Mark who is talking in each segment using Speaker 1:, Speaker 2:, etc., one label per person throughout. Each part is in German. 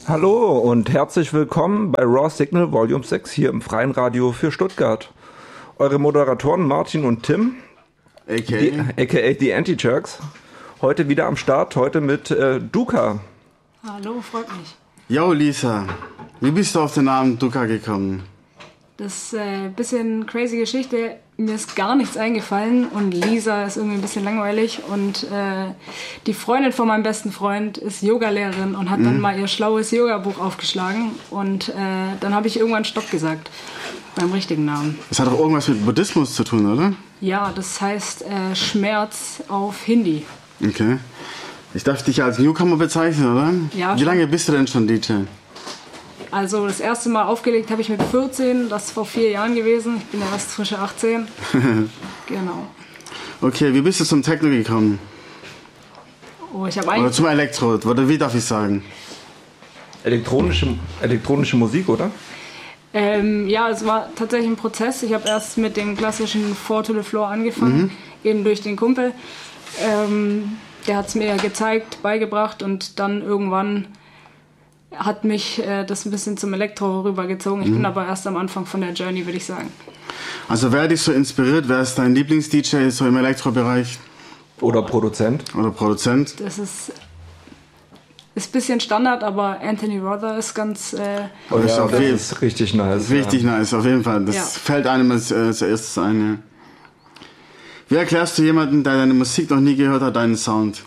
Speaker 1: Hallo und herzlich willkommen bei Raw Signal Volume 6 hier im Freien Radio für Stuttgart. Eure Moderatoren Martin und Tim, aka die Anti-Jerks, heute wieder am Start, heute mit Duka.
Speaker 2: Hallo, freut mich.
Speaker 3: Yo Lisa, wie bist du auf den Namen Duka gekommen?
Speaker 2: Das ist ein bisschen crazy Geschichte. Mir ist gar nichts eingefallen und Lisa ist irgendwie ein bisschen langweilig und die Freundin von meinem besten Freund ist Yogalehrerin und hat dann mal ihr schlaues Yoga-Buch aufgeschlagen und dann habe ich irgendwann Stopp gesagt beim richtigen Namen.
Speaker 3: Das hat doch irgendwas mit Buddhismus zu tun, oder?
Speaker 2: Ja, das heißt Schmerz auf Hindi.
Speaker 3: Okay. Ich darf dich als Newcomer bezeichnen, oder?
Speaker 2: Ja.
Speaker 3: Wie lange bist du denn schon DJ?
Speaker 2: Also das erste Mal aufgelegt habe ich mit 14, das ist vor 4 Jahren gewesen. Ich bin ja erst frische 18. Genau.
Speaker 3: Okay, wie bist du zum Techno gekommen?
Speaker 2: Oh, ich habe
Speaker 3: Oder zum Elektro, oder wie darf ich sagen?
Speaker 1: Elektronische Musik, oder?
Speaker 2: Ja, es war tatsächlich ein Prozess. Ich habe erst mit dem klassischen Four to the Floor angefangen, eben durch den Kumpel. Der hat es mir gezeigt, beigebracht und dann irgendwann hat mich das ein bisschen zum Elektro rübergezogen. Ich bin aber erst am Anfang von der Journey, würde ich sagen.
Speaker 3: Also wer dich so inspiriert, wer ist dein Lieblings-DJ so im Elektrobereich?
Speaker 1: Oder Produzent?
Speaker 3: Oder Produzent?
Speaker 2: Das ist ein bisschen Standard, aber Anthony Rother ist ganz...
Speaker 1: das ist richtig nice.
Speaker 3: Richtig nice, auf jeden Fall. Das fällt einem als erstes ein. Ja. Wie erklärst du jemanden, der deine Musik noch nie gehört hat, deinen Sound?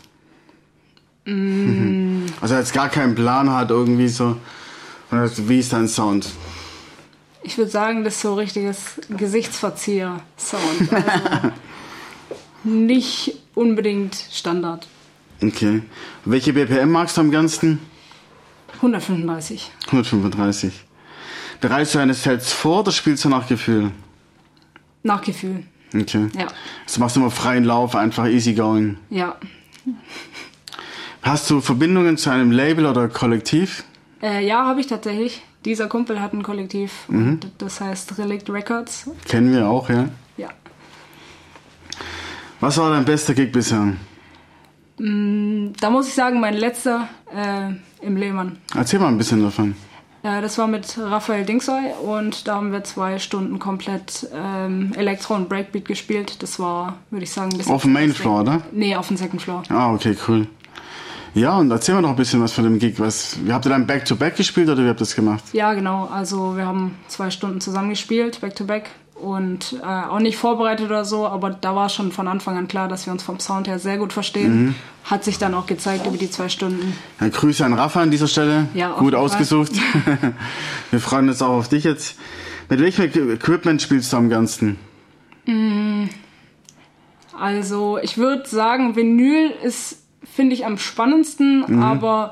Speaker 3: Also jetzt gar keinen Plan hat irgendwie so. Wie ist dein Sound?
Speaker 2: Ich würde sagen, das ist so richtiges Gesichtsverzieher-Sound. Also nicht unbedingt Standard.
Speaker 3: Okay. Welche BPM magst du am ganzen?
Speaker 2: 135.
Speaker 3: 135. Bereitest du deine Sets vor oder spielst du nach Gefühl?
Speaker 2: Nach Gefühl.
Speaker 3: Okay.
Speaker 2: Ja.
Speaker 3: Also machst du immer freien Lauf, einfach easy going.
Speaker 2: Ja.
Speaker 3: Hast du Verbindungen zu einem Label oder Kollektiv?
Speaker 2: Ja, habe ich tatsächlich. Dieser Kumpel hat ein Kollektiv. Und das heißt Relict Records.
Speaker 3: Kennen wir auch, ja.
Speaker 2: Ja.
Speaker 3: Was war dein bester Gig bisher?
Speaker 2: Da muss ich sagen, mein letzter im Lehmann.
Speaker 3: Erzähl mal ein bisschen davon.
Speaker 2: Das war mit Raphael Dingsoy und da haben wir 2 Stunden komplett Elektro und Breakbeat gespielt. Das war, würde ich sagen, ein bisschen...
Speaker 3: Auf dem Main Floor, oder?
Speaker 2: Nee, auf dem Second Floor.
Speaker 3: Ah, okay, cool. Ja, und erzähl mir noch ein bisschen was von dem Gig. Wie habt ihr dann Back-to-Back gespielt oder wie habt ihr das gemacht?
Speaker 2: Ja, genau. Also wir haben 2 Stunden zusammen gespielt, Back-to-Back. Und auch nicht vorbereitet oder so, aber da war schon von Anfang an klar, dass wir uns vom Sound her sehr gut verstehen. Hat sich dann auch gezeigt über die 2 Stunden.
Speaker 3: Ja, Grüße an Rafa an dieser Stelle.
Speaker 2: Ja,
Speaker 3: gut ausgesucht. Wir freuen uns auch auf dich jetzt. Mit welchem Equipment spielst du am ganzen?
Speaker 2: Also ich würde sagen, Vinyl ist, finde ich, am spannendsten, aber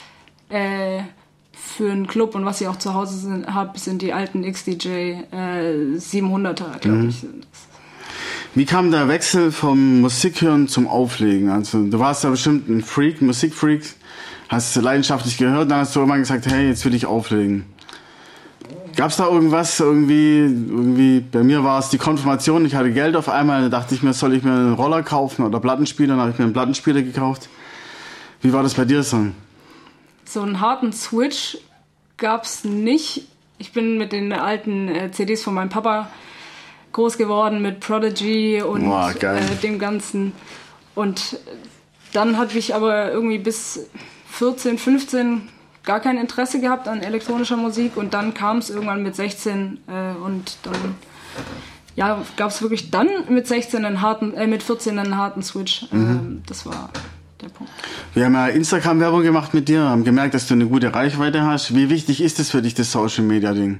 Speaker 2: für einen Club und was ich auch zu Hause habe, sind die alten XDJ 700er, glaube ich.
Speaker 3: Wie kam der Wechsel vom Musikhören zum Auflegen? Also du warst ja bestimmt ein Freak, Musikfreak, hast leidenschaftlich gehört, dann hast du irgendwann gesagt, hey, jetzt will ich auflegen. Gab's da irgendwas, irgendwie, bei mir war es die Konfirmation, ich hatte Geld auf einmal, da dachte ich mir, soll ich mir einen Roller kaufen oder Plattenspieler, dann habe ich mir einen Plattenspieler gekauft. Wie war das bei dir so?
Speaker 2: So einen harten Switch gab's nicht. Ich bin mit den alten CDs von meinem Papa groß geworden, mit Prodigy und dem Ganzen. Und dann hatte ich aber irgendwie bis 14, 15 gar kein Interesse gehabt an elektronischer Musik. Und dann kam es irgendwann mit 16 und dann gab es wirklich dann mit 14 einen harten Switch. Das war der Punkt.
Speaker 3: Wir haben ja Instagram-Werbung gemacht mit dir, haben gemerkt, dass du eine gute Reichweite hast. Wie wichtig ist es für dich, das Social-Media-Ding?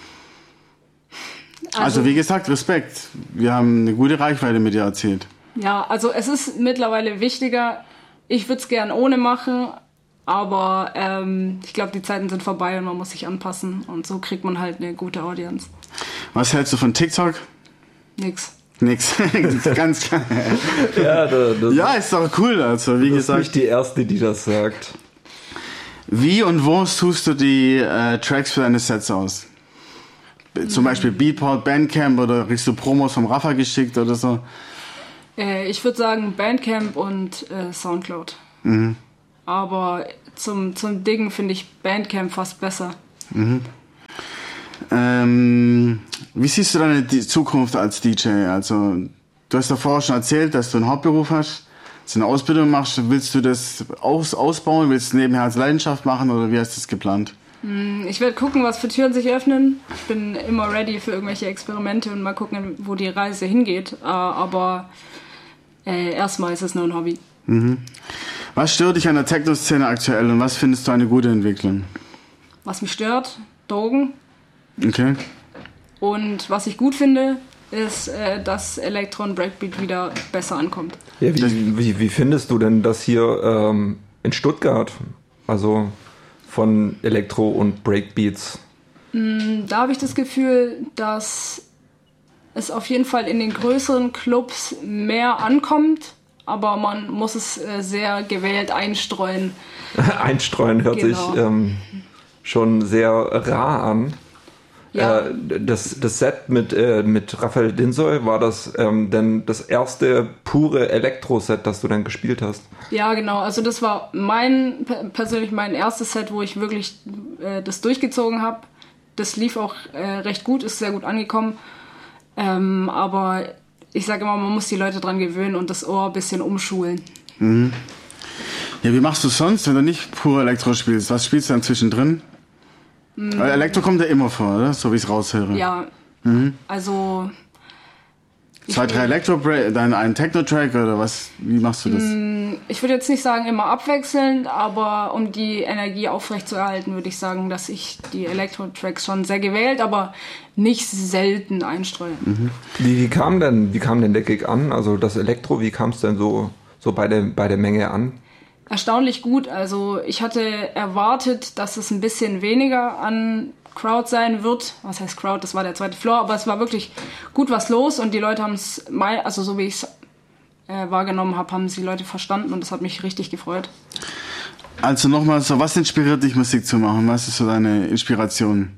Speaker 3: Also wie gesagt, Respekt. Wir haben eine gute Reichweite mit dir erzielt.
Speaker 2: Ja, also es ist mittlerweile wichtiger. Ich würde es gern ohne machen, aber ich glaube, die Zeiten sind vorbei und man muss sich anpassen. Und so kriegt man halt eine gute Audience.
Speaker 3: Was hältst du von TikTok?
Speaker 2: Nix.
Speaker 3: Ganz klar.
Speaker 1: Ja,
Speaker 3: ist doch cool. Also wie gesagt,
Speaker 1: nicht die Erste, die das sagt.
Speaker 3: Wie und wo suchst du die Tracks für deine Sets aus? Zum Beispiel Beatport, Bandcamp oder kriegst du Promos vom Rafa geschickt oder so?
Speaker 2: Ich würde sagen Bandcamp und Soundcloud. aber zum Diggen finde ich Bandcamp fast besser.
Speaker 3: Mhm. Wie siehst du deine Zukunft als DJ? Also, du hast davor schon erzählt, dass du einen Hauptberuf hast, dass du eine Ausbildung machst. Willst du das ausbauen? Willst du nebenher als Leidenschaft machen oder wie hast du das geplant?
Speaker 2: Ich werde gucken, was für Türen sich öffnen. Ich bin immer ready für irgendwelche Experimente und mal gucken, wo die Reise hingeht. Aber erstmal ist es nur ein Hobby.
Speaker 3: Mhm. Was stört dich an der Techno-Szene aktuell und was findest du eine gute Entwicklung?
Speaker 2: Was mich stört? Drogen.
Speaker 3: Okay.
Speaker 2: Und was ich gut finde, ist, dass Elektro und Breakbeat wieder besser ankommt.
Speaker 1: Ja, wie findest du denn das hier in Stuttgart? Also von Elektro und Breakbeats?
Speaker 2: Da habe ich das Gefühl, dass es auf jeden Fall in den größeren Clubs mehr ankommt, aber man muss es sehr gewählt einstreuen.
Speaker 1: Einstreuen hört sich schon sehr rar an. Ja. Das Set mit Raphael Dinsoy, war das denn das erste pure Elektro-Set, das du dann gespielt hast?
Speaker 2: Ja, genau. Also das war persönlich mein erstes Set, wo ich wirklich das durchgezogen habe. Das lief auch recht gut, ist sehr gut angekommen. Aber ich sage immer, man muss die Leute dran gewöhnen und das Ohr ein bisschen umschulen.
Speaker 3: Mhm. Ja, wie machst du sonst, wenn du nicht pure Elektro spielst? Was spielst du dann zwischendrin? Weil Elektro kommt ja immer vor, oder? So wie ich es raushöre.
Speaker 2: Ja, also...
Speaker 3: 2, 3 Elektro, dann ein Techno-Track oder was? Wie machst du das?
Speaker 2: Ich würde jetzt nicht sagen immer abwechselnd, aber um die Energie aufrechtzuerhalten, würde ich sagen, dass ich die Elektro-Tracks schon sehr gewählt, aber nicht selten einstreue.
Speaker 1: Mhm. Wie kam denn der Gig an? Also das Elektro, wie kam es denn so bei der Menge an?
Speaker 2: Erstaunlich gut. Also ich hatte erwartet, dass es ein bisschen weniger an Crowd sein wird. Was heißt Crowd? Das war der zweite Floor, aber es war wirklich gut was los und die Leute haben es, also so wie ich es wahrgenommen habe, haben es die Leute verstanden und das hat mich richtig gefreut.
Speaker 3: Also nochmal so, was inspiriert dich, Musik zu machen? Was ist so deine Inspiration?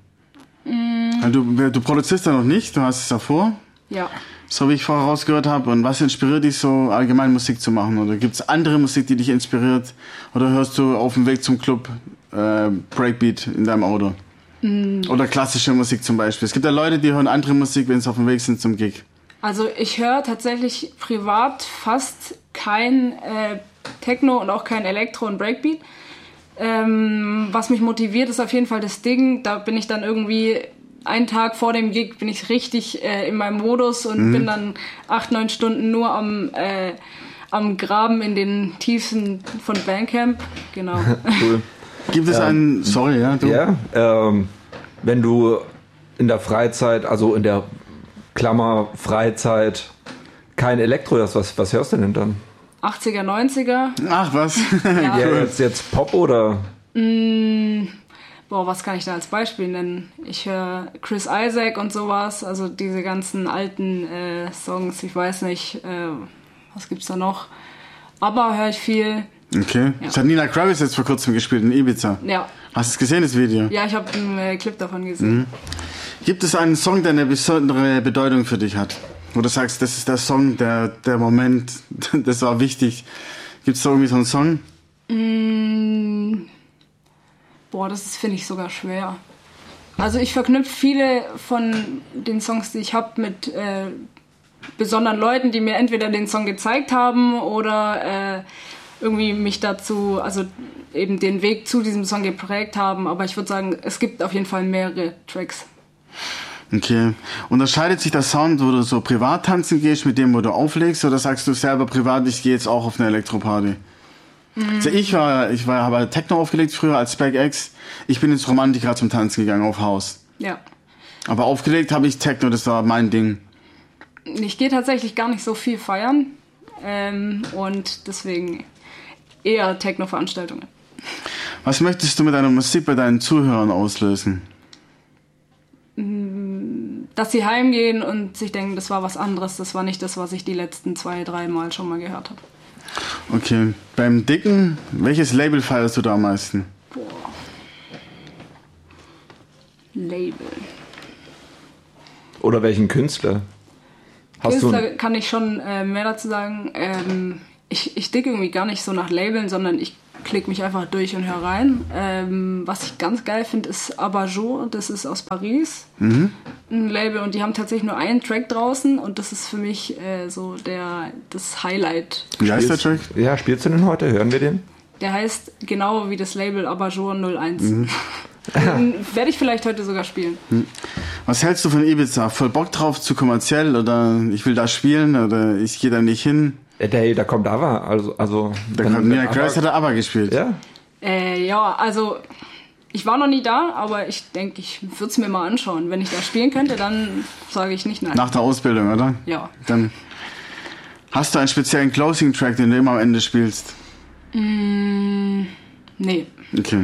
Speaker 3: Du produzierst ja noch nicht, du hast es davor.
Speaker 2: Ja.
Speaker 3: So wie ich vorher rausgehört habe. Und was inspiriert dich so, allgemein Musik zu machen? Oder gibt es andere Musik, die dich inspiriert? Oder hörst du auf dem Weg zum Club Breakbeat in deinem Auto? Oder klassische Musik zum Beispiel. Es gibt ja Leute, die hören andere Musik, wenn sie auf dem Weg sind zum Gig.
Speaker 2: Also ich höre tatsächlich privat fast kein Techno und auch kein Elektro und Breakbeat. Was mich motiviert, ist auf jeden Fall das Ding. Da bin ich dann irgendwie... Einen Tag vor dem Gig bin ich richtig in meinem Modus und bin dann 8-9 Stunden nur am Graben in den Tiefen von Bandcamp. Genau.
Speaker 1: Cool.
Speaker 3: Gibt es einen... Sorry, ja? Du?
Speaker 1: Ja, wenn du in der Freizeit, also in der Klammer Freizeit, kein Elektro hast, was hörst du denn dann?
Speaker 2: 80er, 90er.
Speaker 3: Ach, was?
Speaker 2: Ja,
Speaker 1: jetzt Pop oder...
Speaker 2: was kann ich da als Beispiel nennen? Ich höre Chris Isaak und sowas, also diese ganzen alten Songs, ich weiß nicht, was gibt's da noch? Aber höre ich viel.
Speaker 3: Okay. Ja. Das hat Nina Kravis jetzt vor kurzem gespielt in Ibiza.
Speaker 2: Ja.
Speaker 3: Hast du es gesehen, das Video?
Speaker 2: Ja, ich habe einen Clip davon gesehen.
Speaker 3: Gibt es einen Song, der eine besondere Bedeutung für dich hat? Wo du sagst, das ist der Song, der Moment, das war wichtig. Gibt es da irgendwie so einen Song?
Speaker 2: Das finde ich sogar schwer. Also ich verknüpfe viele von den Songs, die ich habe, mit besonderen Leuten, die mir entweder den Song gezeigt haben oder irgendwie mich dazu, also eben den Weg zu diesem Song geprägt haben. Aber ich würde sagen, es gibt auf jeden Fall mehrere Tracks.
Speaker 3: Okay. Unterscheidet sich der Sound, wo du so privat tanzen gehst, mit dem, wo du auflegst, oder sagst du selber privat, ich gehe jetzt auch auf eine Elektroparty? Also ich habe Techno aufgelegt früher als Spec X. Ich bin ins Romantika zum Tanzen gegangen auf Haus.
Speaker 2: Ja.
Speaker 3: Aber aufgelegt habe ich Techno, das war mein Ding.
Speaker 2: Ich gehe tatsächlich gar nicht so viel feiern und deswegen eher Techno-Veranstaltungen.
Speaker 3: Was möchtest du mit deiner Musik bei deinen Zuhörern auslösen?
Speaker 2: Dass sie heimgehen und sich denken, das war was anderes, das war nicht das, was ich die letzten 2-3 Mal schon mal gehört habe.
Speaker 3: Okay. Beim Dicken, welches Label feierst du da am meisten?
Speaker 2: Label.
Speaker 1: Oder welchen Künstler?
Speaker 2: Kann ich schon mehr dazu sagen. Ich dicke irgendwie gar nicht so nach Labeln, sondern ich klick mich einfach durch und hör rein. Was ich ganz geil finde, ist Abajo, das ist aus Paris, ein Label, und die haben tatsächlich nur einen Track draußen und das ist für mich so das Highlight.
Speaker 3: Wie heißt der Track?
Speaker 1: Ja, spielst du den heute? Hören wir den?
Speaker 2: Der heißt genau wie das Label Abajo 01. Den werde ich vielleicht heute sogar spielen.
Speaker 3: Was hältst du von Ibiza? Voll Bock drauf, zu kommerziell, oder ich will da spielen, oder ich gehe da nicht hin?
Speaker 1: Da kommt Ava, also
Speaker 3: da kommt Nina Grace, hat er Ava gespielt.
Speaker 1: Ja?
Speaker 2: Ja, also ich war noch nie da, aber ich denke, ich würde es mir mal anschauen. Wenn ich da spielen könnte, dann sage ich nicht nein.
Speaker 3: Nach der Ausbildung, oder?
Speaker 2: Ja.
Speaker 3: Dann hast du einen speziellen Closing-Track, den du immer am Ende spielst?
Speaker 2: Nee.
Speaker 3: Okay.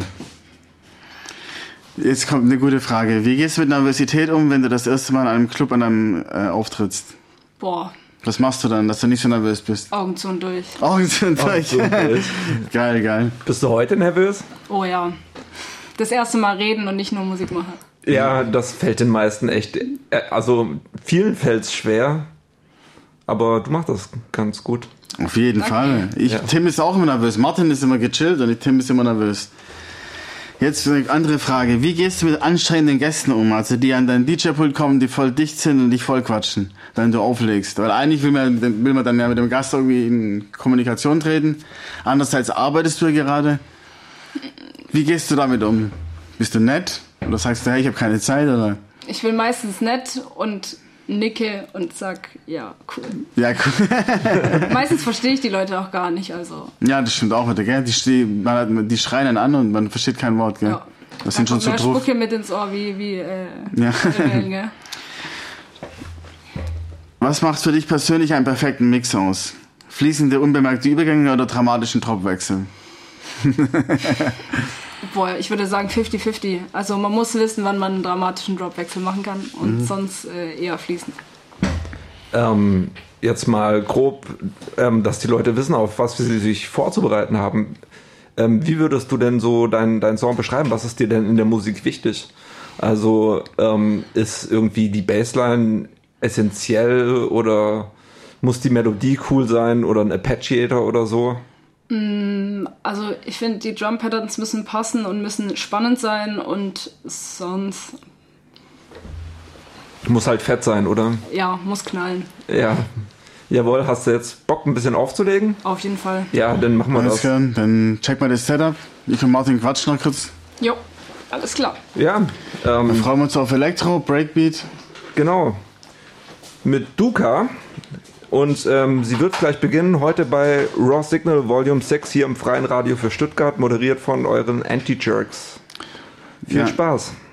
Speaker 3: Jetzt kommt eine gute Frage. Wie gehst du mit Nervosität um, wenn du das erste Mal in einem Club an einem auftrittst?
Speaker 2: Boah.
Speaker 3: Was machst du dann, dass du nicht so nervös bist?
Speaker 2: Augen zu und durch.
Speaker 3: Augen zu und durch. Geil.
Speaker 1: Bist du heute nervös?
Speaker 2: Oh ja. Das erste Mal reden und nicht nur Musik machen.
Speaker 1: Ja, das fällt den meisten echt. Also vielen fällt es schwer, aber du machst das ganz gut.
Speaker 3: Auf jeden Fall. Tim ist auch immer nervös. Martin ist immer gechillt und Tim ist immer nervös. Jetzt eine andere Frage. Wie gehst du mit anstrengenden Gästen um? Also die an dein DJ-Pult kommen, die voll dicht sind und dich voll quatschen, wenn du auflegst. Weil eigentlich will man dann ja mit dem Gast irgendwie in Kommunikation treten. Andererseits arbeitest du ja gerade. Wie gehst du damit um? Bist du nett? Oder sagst du, hey, ich habe keine Zeit? Oder?
Speaker 2: Ich bin meistens nett und nicke und sag, ja, cool.
Speaker 3: Ja, cool.
Speaker 2: Meistens verstehe ich die Leute auch gar nicht, also.
Speaker 3: Ja, das stimmt auch wieder, gell? Die schreien einen an und man versteht kein Wort, gell?
Speaker 2: Ja.
Speaker 3: Das sind schon so drauf.
Speaker 2: Spucke mit ins Ohr wie
Speaker 3: ja.
Speaker 2: Wellen, gell?
Speaker 3: Was macht für dich persönlich einen perfekten Mix aus? Fließende, unbemerkte Übergänge oder dramatischen Dropwechsel?
Speaker 2: Boah, ich würde sagen 50-50. Also man muss wissen, wann man einen dramatischen Dropwechsel machen kann und sonst eher fließen.
Speaker 1: Jetzt mal grob, dass die Leute wissen, auf was sie sich vorzubereiten haben. Wie würdest du denn so deinen Song beschreiben? Was ist dir denn in der Musik wichtig? Also ist irgendwie die Bassline essentiell oder muss die Melodie cool sein oder ein Arpeggiator oder so?
Speaker 2: Also ich finde, die Drum Patterns müssen passen und müssen spannend sein und sonst...
Speaker 1: Muss halt fett sein, oder?
Speaker 2: Ja, muss knallen.
Speaker 1: Ja. Jawohl, hast du jetzt Bock, ein bisschen aufzulegen?
Speaker 2: Auf jeden Fall.
Speaker 1: Ja, dann machen wir das.
Speaker 3: Dann check mal das Setup. Ich und Martin quatschen noch kurz.
Speaker 2: Jo, alles klar.
Speaker 1: Ja.
Speaker 3: Dann freuen wir uns auf Elektro, Breakbeat.
Speaker 1: Genau. Mit Duka. Und sie wird gleich beginnen, heute bei Raw Signal Volume 6 hier im Freien Radio für Stuttgart, moderiert von euren Anti-Jerks. Viel Spaß.